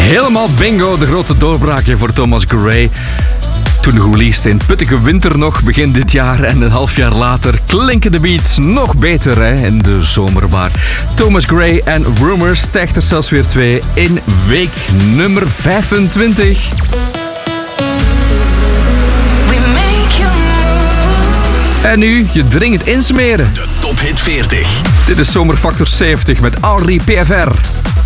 Helemaal bingo, de grote doorbraak voor Thomas Gray. Toen gereleased in puttige winter nog, begin dit jaar. En een half jaar later klinken de beats nog beter hè, in de zomerbar. Thomas Gray en Rumors stijgt er zelfs weer 2 in week nummer 25. En nu je dringend insmeren. De Top Hit 40. Dit is Zomerfactor 70 met Henri PFR.